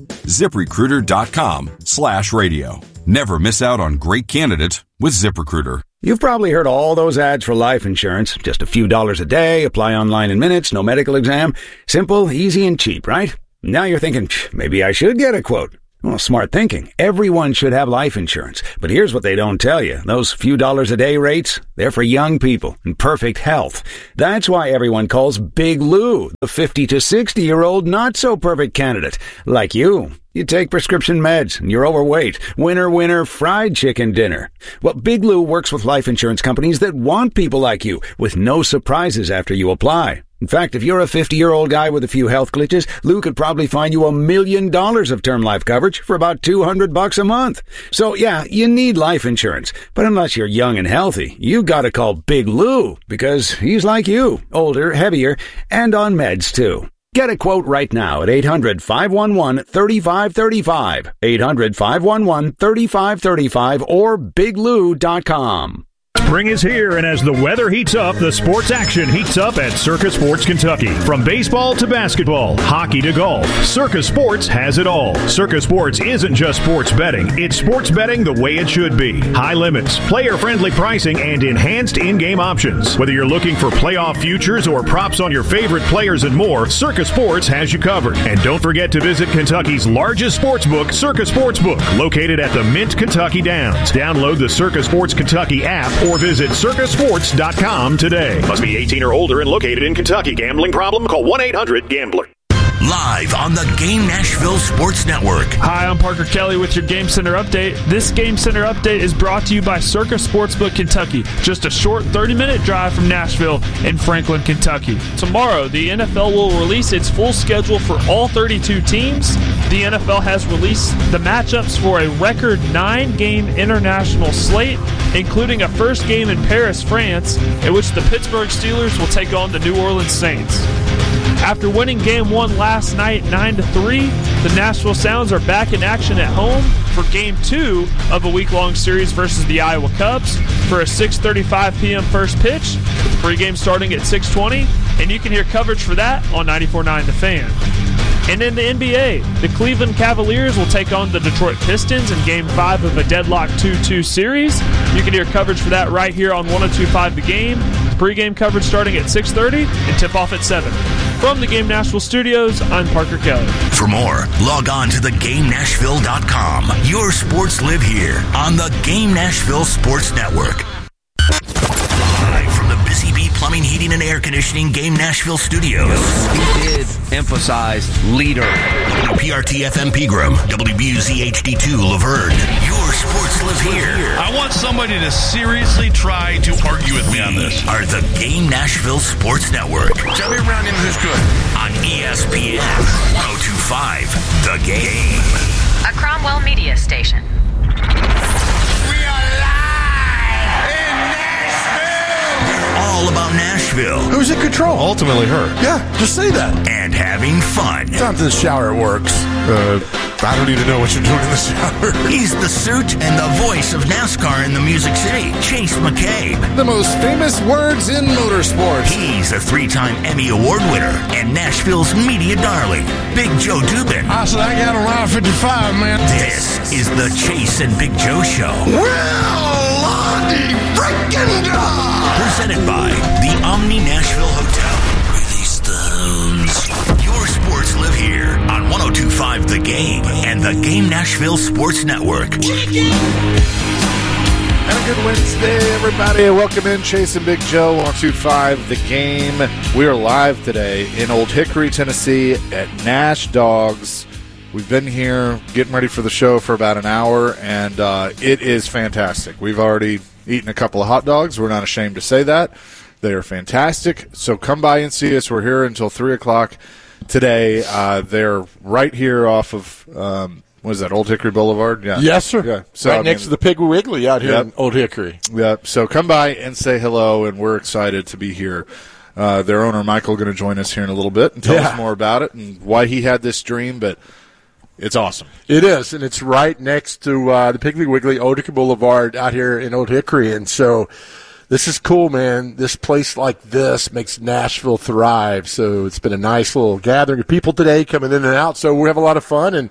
ZipRecruiter.com/radio. Never miss out on great candidates with ZipRecruiter. You've probably heard all those ads for life insurance. Just a few dollars a day, apply online in minutes, no medical exam. Simple, easy, and cheap, right? Now you're thinking, maybe I should get a quote. Well, smart thinking. Everyone should have life insurance. But here's what they don't tell you. Those few dollars a day rates, they're for young people in perfect health. That's why everyone calls Big Lou the 50 to 60-year-old not-so-perfect candidate. Like you. You take prescription meds, and you're overweight. Winner, winner, fried chicken dinner. Well, Big Lou works with life insurance companies that want people like you, with no surprises after you apply. In fact, if you're a 50-year-old guy with a few health glitches, Lou could probably find you $1 million of term life coverage for about $200 a month. So, yeah, you need life insurance. But unless you're young and healthy, you gotta call Big Lou, because he's like you, older, heavier, and on meds, too. Get a quote right now at 800-511-3535, 800-511-3535, or biglou.com. Spring is here, and as the weather heats up, the sports action heats up at Circa Sports Kentucky. From baseball to basketball, hockey to golf, Circa Sports has it all. Circa Sports isn't just sports betting. It's sports betting the way it should be. High limits, player-friendly pricing, and enhanced in-game options. Whether you're looking for playoff futures or props on your favorite players and more, Circa Sports has you covered. And don't forget to visit Kentucky's largest sportsbook, Circa Sportsbook, located at the Mint Kentucky Downs. Download the Circa Sports Kentucky app or visit circasports.com today. Must be 18 or older and located in Kentucky. Gambling problem? Call 1-800-GAMBLER. Live on the Game Nashville Sports Network. Hi, I'm Parker Kelly with your Game Center Update. This Game Center Update is brought to you by Circa Sportsbook Kentucky. Just a short 30-minute drive from Nashville in Franklin, Kentucky. Tomorrow, the NFL will release its full schedule for all 32 teams. The NFL has released the matchups for a record 9-game international slate, including a first game in Paris, France, in which the Pittsburgh Steelers will take on the New Orleans Saints. After winning Game 1 last night 9-3, the Nashville Sounds are back in action at home for Game 2 of a week-long series versus the Iowa Cubs for a 6:35 p.m. first pitch, with the pregame starting at 6:20, and you can hear coverage for that on 94.9 The Fan. And in the NBA, the Cleveland Cavaliers will take on the Detroit Pistons in Game 5 of a deadlock 2-2 series. You can hear coverage for that right here on 102.5 The Game. Pre-game coverage starting at 6:30 and tip-off at 7. From the Game Nashville studios, I'm Parker Kelly. For more, log on to thegamenashville.com. Your sports live here on the Game Nashville Sports Network. Live from the Busy Bee Plumbing, Heating, and Air Conditioning Game Nashville studios. He did emphasize leader. WPRT-FM Pegram, WBUZ HD2 Laverne. Your sports live here. I want somebody to seriously try to argue with me on this. Are the Game Nashville Sports Network. Tell me around him who's good. On ESPN 102.5 The Game. A Cromwell Media Station. All about Nashville. Who's in control? Ultimately her. Yeah, just say that. And having fun. Sometimes in the shower it works. I don't even know what you're doing in the shower. He's the suit and the voice of NASCAR in the Music City, Chase McCabe. The most famous words in motorsports. He's a 3-time Emmy Award winner and Nashville's media darling, Big Joe Dubin. I said I got around 55, man. This is the Chase and Big Joe Show. Well, Lottie freaking dog. Presented by the Omni Nashville Hotel. Release the hounds. Your sports live here on 102.5 The Game and the Game Nashville Sports Network. And a good Wednesday, everybody. Welcome in, Chase and Big Joe, 102.5 The Game. We are live today in Old Hickory, Tennessee at Nash Dogs. We've been here getting ready for the show for about an hour, and it is fantastic. We've already eaten a couple of hot dogs. We're not ashamed to say that. They are fantastic. So come by and see us. We're here until 3 o'clock today. They're right here off of, what is that, Old Hickory Boulevard? Yeah. Yes, sir. Yeah. So, right next to the Piggly Wiggly out here in Old Hickory. Yeah. So come by and say hello, and we're excited to be here. Their owner, Michael, going to join us here in a little bit and tell us more about it and why he had this dream, but it's awesome. It is, and it's right next to the Piggly Wiggly, Old Hickory Boulevard out here in Old Hickory. And so this is cool, man. This place like this makes Nashville thrive. So it's been a nice little gathering of people today coming in and out. So we have a lot of fun, and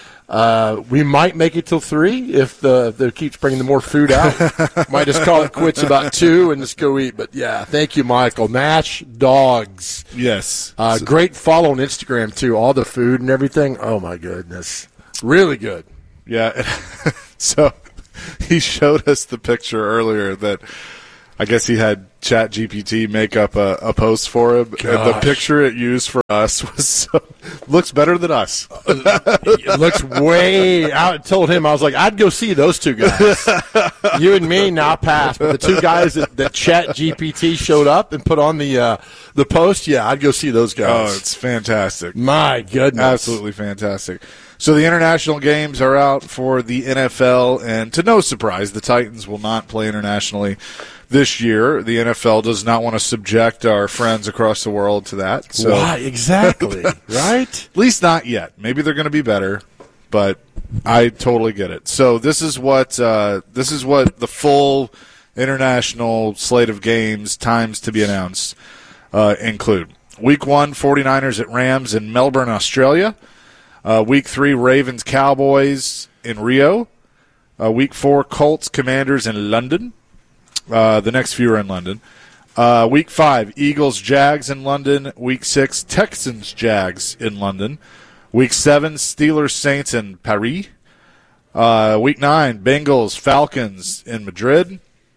we might make it till 3 if they keeps bringing more food out. Might just call it quits about 2 and just go eat. But, yeah, thank you, Michael. Nash Dogs. Yes. Great follow on Instagram, too. All the food and everything. Oh, my goodness. Really good. Yeah. So he showed us the picture earlier that I guess he had ChatGPT make up a post for him. Gosh. And the picture it used for us was looks better than us. It looks way out. I told him, I was like, I'd go see those two guys. You and me, now pass. But the two guys that ChatGPT showed up and put on the post, yeah, I'd go see those guys. Oh, it's fantastic. My goodness. Absolutely fantastic. So the international games are out for the NFL, and to no surprise, the Titans will not play internationally this year. The NFL does not want to subject our friends across the world to that. So. Why? Exactly. Right? At least not yet. Maybe they're going to be better, but I totally get it. So this is what the full international slate of games, times to be announced, include. Week 1, 49ers at Rams in Melbourne, Australia. Week 3, Ravens Cowboys in Rio. Week 4, Colts Commanders in London. The next few are in London. Week 5, Eagles Jags in London. Week 6, Texans Jags in London. Week 7, Steelers Saints in Paris. Week 9, Bengals Falcons in Madrid.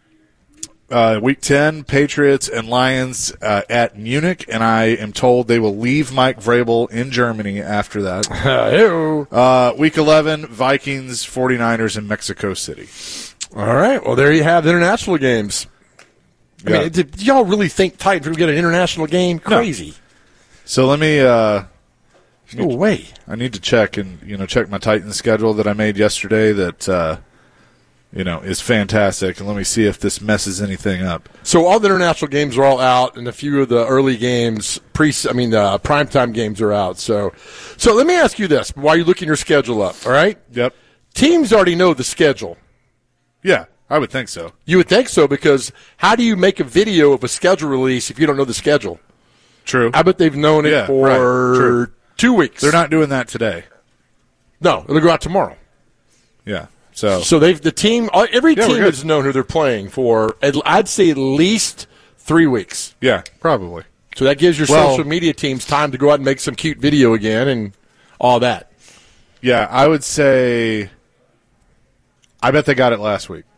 Week 10, Patriots and Lions at Munich, and I am told they will leave Mike Vrabel in Germany after that. Week 11, Vikings 49ers in Mexico City. All right. Well, there you have the international games. I mean, did y'all really think Titans would get an international game? Crazy. No. So let me no way. I need to check check my Titans schedule that I made yesterday that is fantastic, and let me see if this messes anything up. So all the international games are all out, and a few of the early games, the primetime games are out. So let me ask you this while you're looking your schedule up, all right? Yep. Teams already know the schedule. Yeah, I would think so. You would think so, because how do you make a video of a schedule release if you don't know the schedule? True. I bet they've known it for 2 weeks. They're not doing that today. No, it'll go out tomorrow. Yeah. So the team, every team has known who they're playing for, I'd say at least 3 weeks. Yeah, probably. So that gives your social media teams time to go out and make some cute video again and all that. Yeah, I would say I bet they got it last week.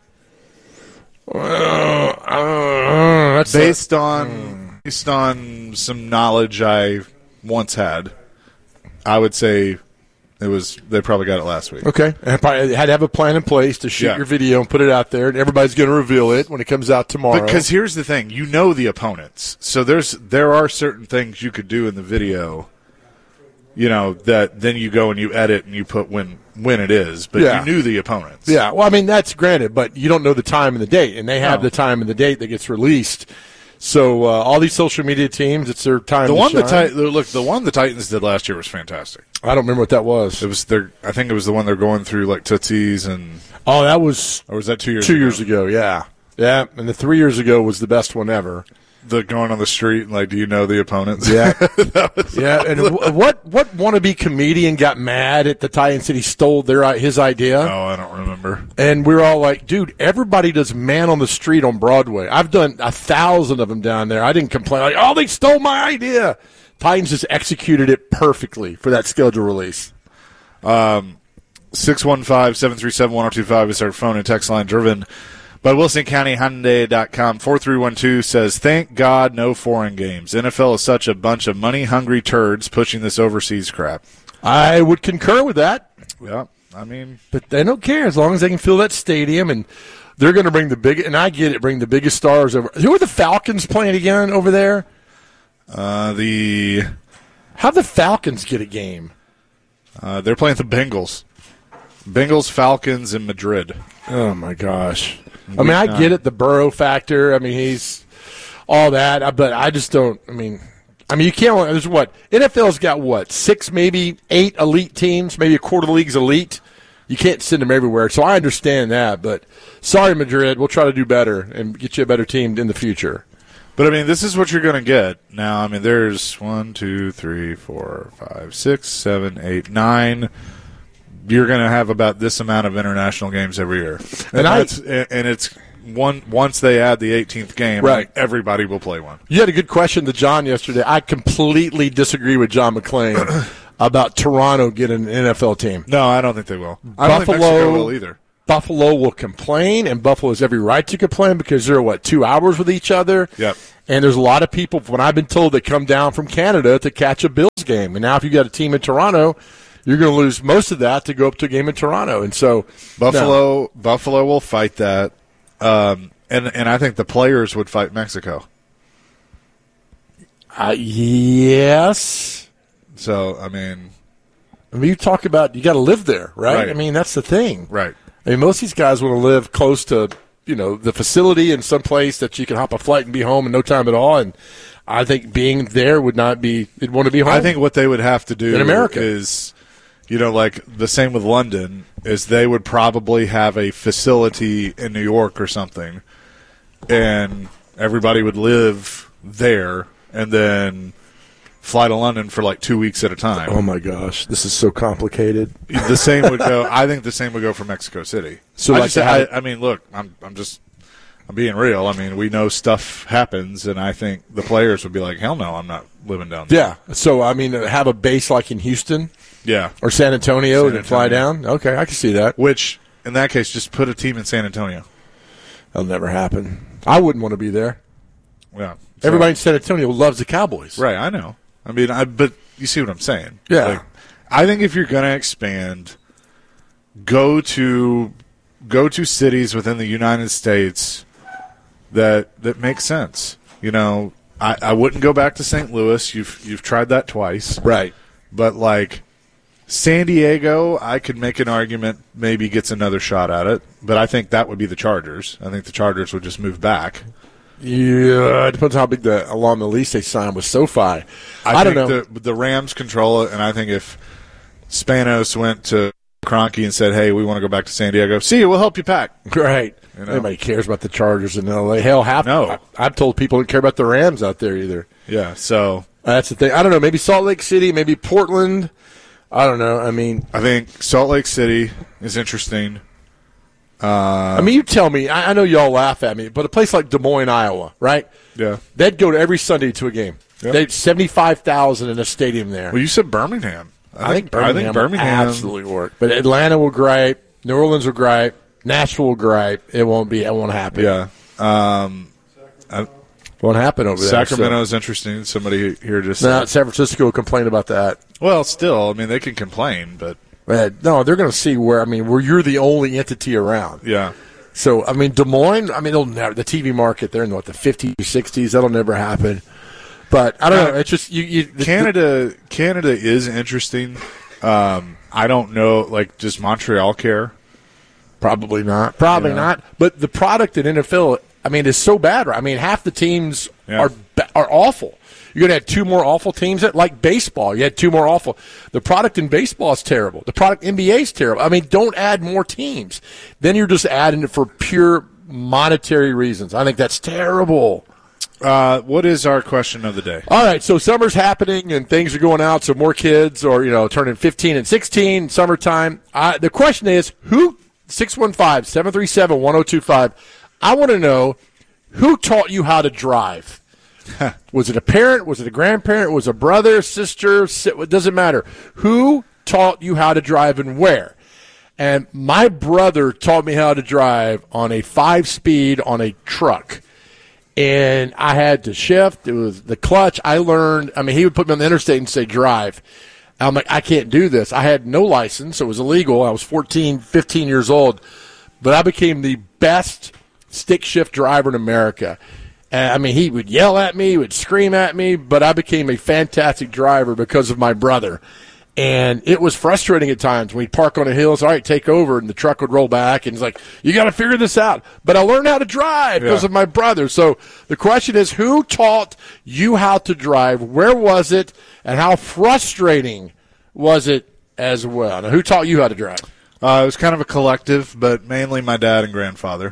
That's based on some knowledge I once had, I would say they probably got it last week. Okay. And probably had to have a plan in place to shoot your video and put it out there, and everybody's going to reveal it when it comes out tomorrow. Because here's the thing, you know the opponents. So there are certain things you could do in the video, that then you go and you edit and you put when it is, but you knew the opponents. Yeah, well, I mean, that's granted, but you don't know the time and the date, and they have the time and the date that gets released. So all these social media teams, it's their time to shine. The one the Titans did last year was fantastic. I don't remember what that was. It was I think it was the one they're going through like Tootsies and. Oh, that was. Or was that 2 years? 2 years ago, yeah, and the 3 years ago was the best one ever. The going on the street and like, do you know the opponents? Yeah, And what wannabe comedian got mad at the Titans that he stole his idea? Oh, I don't remember. And we were all like, dude, everybody does Man on the Street on Broadway. I've done 1,000 of them down there. I didn't complain like, oh, they stole my idea. Titans just executed it perfectly for that schedule release. 615-737-1025 is our phone and text line, driven by WilsonCountyHyundai.com. 4312 says, thank God no foreign games. NFL is such a bunch of money-hungry turds pushing this overseas crap. I would concur with that. Yeah, I mean. But they don't care as long as they can fill that stadium, and they're going to bring and I get it, bring the biggest stars over. Who are the Falcons playing again over there? How'd the Falcons get a game? They're playing the Bengals. Bengals, Falcons, in Madrid. Oh, my gosh. I mean, I get it, the Burrow factor. I mean, he's all that, but I just don't. I mean, you can't. There's NFL's got 6, maybe 8 elite teams, maybe a quarter of the league's elite. You can't send them everywhere, so I understand that. But sorry, Madrid, we'll try to do better and get you a better team in the future. But I mean, this is what you're going to get now. I mean, there's 1, 2, 3, 4, 5, 6, 7, 8, 9. You're going to have about this amount of international games every year, once they add the 18th game, right, everybody will play one. You had a good question to John yesterday. I completely disagree with John McClain about Toronto getting an NFL team. No, I don't think they will. I don't think Mexico will either. Buffalo will complain, and Buffalo has every right to complain because they're 2 hours with each other. Yep. And there's a lot of people, when I've been told, that come down from Canada to catch a Bills game. And now if you got a team in Toronto, you're going to lose most of that to go up to a game in Toronto. And so Buffalo will fight that. And I think the players would fight Mexico. Yes. So, I mean, you talk about you got to live there, right? I mean, that's the thing. Right. I mean, most of these guys want to live close to, the facility in some place that you can hop a flight and be home in no time at all. And I think being there would not be – they'd want to be home. I think what they would have to do in America is – like the same with London, is they would probably have a facility in New York or something, and everybody would live there and then fly to London for 2 weeks at a time. Oh my gosh, this is so complicated. The same would go. I think the same would go for Mexico City. So I mean, look, I'm being real. I mean, we know stuff happens, and I think the players would be like, hell no, I'm not living down there. Yeah. So I mean, have a base like in Houston. Yeah. Or San Antonio and fly down? Okay, I can see that. Which, in that case, just put a team in San Antonio. That'll never happen. I wouldn't want to be there. Yeah. Everybody in San Antonio loves the Cowboys. Right, I know. I mean, but you see what I'm saying. Yeah. I think if you're going to expand, go to cities within the United States that make sense. I wouldn't go back to St. Louis. You've tried that twice. Right. But, San Diego, I could make an argument maybe gets another shot at it, but I think that would be the Chargers. I think the Chargers would just move back. Yeah, it depends how big along the lease they signed with SoFi. I don't know. The Rams control it, and I think if Spanos went to Kroenke and said, hey, we want to go back to San Diego, see you, we'll help you pack. Right. Nobody cares about the Chargers in L.A. Hell, no. I've told people don't care about the Rams out there either. Yeah, so That's the thing. I don't know. Maybe Salt Lake City, maybe Portland. I don't know. I mean, I think Salt Lake City is interesting. I mean, you tell me. I know y'all laugh at me, but a place like Des Moines, Iowa, right? Yeah. They'd go to every Sunday to a game. Yep. They'd 75,000 in a stadium there. Well, you said Birmingham. I think Birmingham absolutely work. But Atlanta will gripe. New Orleans will gripe. Nashville will gripe. It won't happen. Yeah. Won't happen over there. Sacramento is interesting. Somebody here just said. San Francisco will complain about that. Well, still, I mean, they can complain, but no, they're going to see where you're the only entity around. Yeah. So, I mean, Des Moines, I mean, they'll never, the TV market, they're in the 50s, 60s. That'll never happen. But I don't know. It's just Canada is interesting. I don't know, like, does Montreal care? Probably not. Probably not. But the product in NFL, I mean, is so bad. Right? I mean, half the teams are awful. You're going to have two more awful teams. Like baseball, you had two more awful. The product in baseball is terrible. The product in NBA is terrible. I mean, don't add more teams. Then you're just adding it for pure monetary reasons. I think that's terrible. What is our question of the day? All right, so summer's happening and things are going out, so more kids are, turning 15 and 16, summertime. The question is, 615-737-1025, I want to know, who taught you how to drive? Was it a parent? Was it a grandparent? Was it a brother, sister? It doesn't matter. Who taught you how to drive and where? And my brother taught me how to drive on a 5-speed on a truck. And I had to shift. It was the clutch. I learned. I mean, he would put me on the interstate and say, drive. I'm like, I can't do this. I had no license, so it was illegal. I was 14, 15 years old. But I became the best stick shift driver in America. I mean, he would yell at me, he would scream at me, but I became a fantastic driver because of my brother. And it was frustrating at times when we'd park on a hill, so, all right, take over, and the truck would roll back, and he's like, you got to figure this out. But I learned how to drive because of my brother. So the question is, who taught you how to drive? Where was it? And how frustrating was it as well? Now, who taught you how to drive? It was kind of a collective, but mainly my dad and grandfather.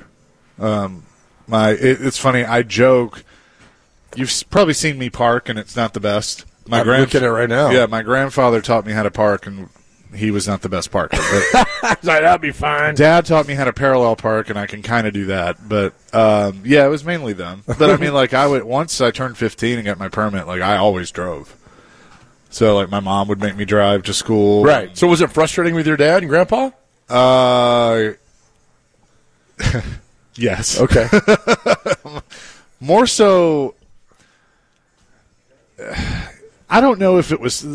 It's funny. I joke. You've probably seen me park, and it's not the best. I'm looking at it right now. Yeah, my grandfather taught me how to park, and he was not the best parker. But that'll be fine. Dad taught me how to parallel park, and I can kind of do that. But yeah, it was mainly them. But I mean, like once I turned 15 and got my permit, like I always drove. So like my mom would make me drive to school. Right. So was it frustrating with your dad and grandpa? Yes. Okay. More so, I don't know if it was